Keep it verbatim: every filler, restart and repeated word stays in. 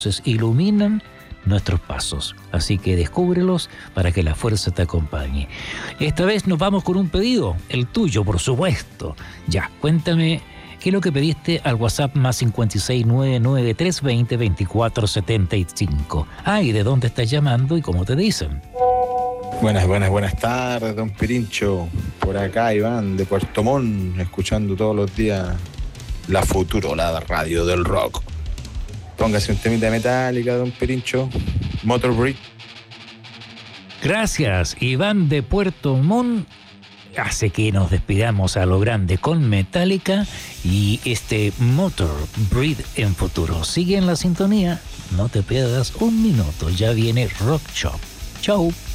iluminan nuestros pasos, así que descúbrelos para que la fuerza te acompañe. Esta vez nos vamos con un pedido, el tuyo, por supuesto. Ya, cuéntame qué es lo que pediste al WhatsApp más cinco seis nueve nueve tres dos cero dos cuatro siete cinco. Ah, y de dónde estás llamando y cómo te dicen. Buenas, buenas, buenas tardes, don Pirincho. Por acá, Iván, de Puerto Montt, escuchando todos los días la Futurola radio del rock. Póngase un temita de Metallica, don Pirincho. Motor Breed. Gracias, Iván de Puerto Montt. Hace que nos despidamos a lo grande con Metallica y este Motor Breed en futuro. Sigue en la sintonía, no te pierdas un minuto, ya viene Rock Shop. Chau.